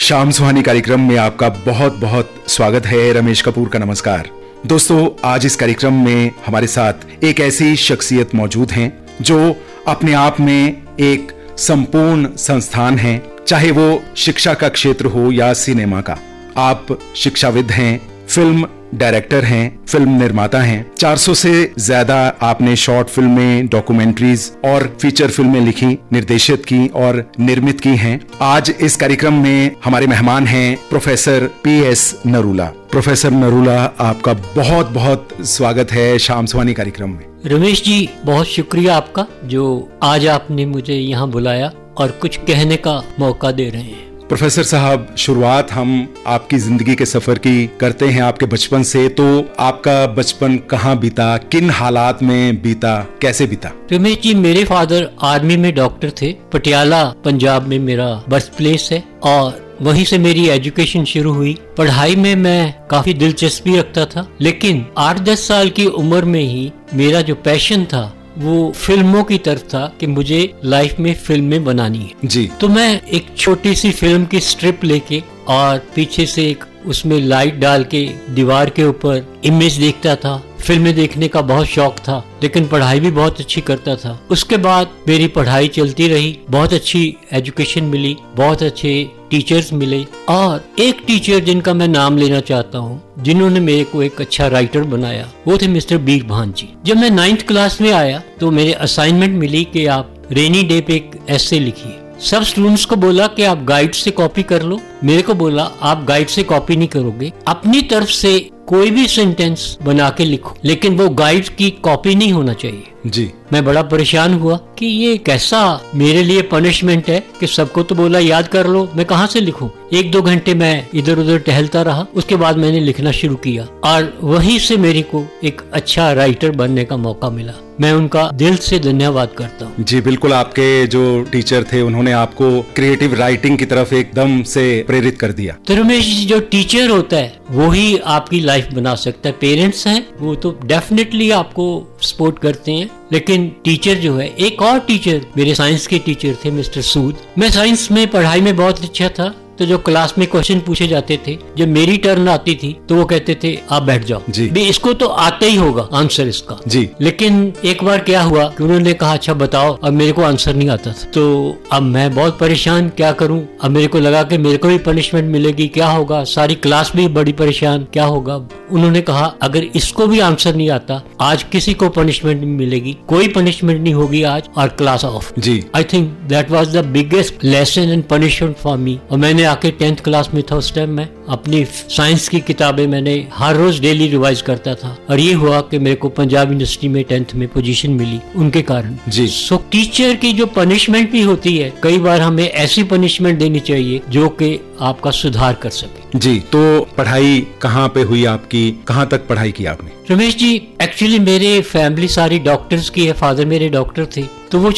शाम सुहानी कार्यक्रम में आपका बहुत बहुत स्वागत है। रमेश कपूर का नमस्कार। दोस्तों, आज इस कार्यक्रम में हमारे साथ एक ऐसी शख्सियत मौजूद हैं जो अपने आप में एक संपूर्ण संस्थान है, चाहे वो शिक्षा का क्षेत्र हो या सिनेमा का। आप शिक्षाविद हैं, फिल्म डायरेक्टर हैं, फिल्म निर्माता हैं। 400 से ज्यादा आपने शॉर्ट फिल्में, डॉक्यूमेंट्रीज और फीचर फिल्में लिखी, निर्देशित की और निर्मित की हैं। आज इस कार्यक्रम में हमारे मेहमान हैं professor PS Narula. Professor Narula, आपका बहुत बहुत स्वागत है शाम सुहानी कार्यक्रम में। रमेश जी, बहुत शुक्रिया आपका जो आज आपने मुझे यहाँ बुलाया और कुछ कहने का मौका दे रहे हैं। प्रोफेसर साहब, शुरुआत हम आपकी जिंदगी के सफर की करते हैं आपके बचपन से। तो आपका बचपन कहाँ बीता, किन हालात में बीता, कैसे बीता? रमेश जी, मेरे फादर आर्मी में डॉक्टर थे। पटियाला पंजाब में मेरा बर्थ प्लेस है और वहीं से मेरी एजुकेशन शुरू हुई। पढ़ाई में मैं काफी दिलचस्पी रखता था, लेकिन 8-10 साल की उम्र में ही मेरा जो पैशन था वो फिल्मों की तरफ था कि मुझे लाइफ में फिल्में बनानी है जी। तो मैं एक छोटी सी फिल्म की स्ट्रिप लेके और पीछे से एक उसमें लाइट डाल के दीवार के ऊपर इमेज देखता था। फिल्में देखने का बहुत शौक था, लेकिन पढ़ाई भी बहुत अच्छी करता था। उसके बाद मेरी पढ़ाई चलती रही, बहुत अच्छी एजुकेशन मिली, बहुत अच्छे टीचर्स मिले और एक टीचर जिनका मैं नाम लेना चाहता हूँ, जिन्होंने मेरे को एक अच्छा राइटर बनाया, वो थे मिस्टर बीर भान जी। जब मैं 9th क्लास में आया तो मेरे असाइनमेंट मिली कि आप रेनी डे पे एक एस्से लिखिए। सब स्टूडेंट्स को बोला कि आप गाइड से कॉपी कर लो। मेरे को बोला आप गाइड से कॉपी नहीं करोगे, अपनी तरफ से कोई भी सेंटेंस बना के लिखो, लेकिन वो गाइड की कॉपी नहीं होना चाहिए जी। मैं बड़ा परेशान हुआ कि ये कैसा मेरे लिए पनिशमेंट है कि सबको तो बोला याद कर लो, मैं कहाँ से लिखूं। 1-2 घंटे मैं इधर उधर टहलता रहा। उसके बाद मैंने लिखना शुरू किया और वहीं से मेरे को एक अच्छा राइटर बनने का मौका मिला। मैं उनका दिल से धन्यवाद करता हूँ। जी बिल्कुल, आपके जो टीचर थे उन्होंने आपको क्रिएटिव राइटिंग की तरफ एकदम से प्रेरित कर दिया। तो रमेश जी, जो टीचर होता है वो ही आपकी लाइफ बना सकता है। पेरेंट्स हैं वो तो डेफिनेटली आपको सपोर्ट करते हैं, लेकिन टीचर जो है, एक और टीचर मेरे साइंस के टीचर थे मिस्टर सूद। मैं साइंस में पढ़ाई में बहुत अच्छा था, तो जो क्लास में क्वेश्चन पूछे जाते थे, जब मेरी टर्न आती थी तो वो कहते थे आप बैठ जाओ जी। भी इसको तो आता ही होगा आंसर इसका जी। लेकिन एक बार क्या हुआ कि उन्होंने कहा अच्छा बताओ, अब मेरे को आंसर नहीं आता था। तो अब मैं बहुत परेशान, क्या करूं। अब मेरे को लगा कि मेरे को भी पनिशमेंट मिलेगी, क्या होगा। सारी क्लास भी बड़ी परेशान, क्या होगा। उन्होंने कहा अगर इसको भी आंसर नहीं आता, आज किसी को पनिशमेंट नहीं मिलेगी, कोई पनिशमेंट नहीं होगी आज, और class of ji. I think that was the biggest lesson and punishment for me. और मैंने आके 10th क्लास में था उस टाइम। मैं अपनी साइंस की किताबें मैंने हर रोज डेली रिवाइज करता था और ये हुआ कि मेरे को पंजाब यूनिवर्सिटी में 10th में पोजीशन मिली उनके कारण जी। सो टीचर की जो पनिशमेंट भी होती है, कई बार हमें ऐसी पनिशमेंट देनी चाहिए जो कि आपका सुधार कर सके। जी। तो पढ़ाई कहाँ पे हुई आपकी, कहाँ तक पढ़ाई की आपने? रमेश जी, एक्चुअली मेरे फैमिली सारी डॉक्टर्स की है। फादर मेरे डॉक्टर थे, तो वो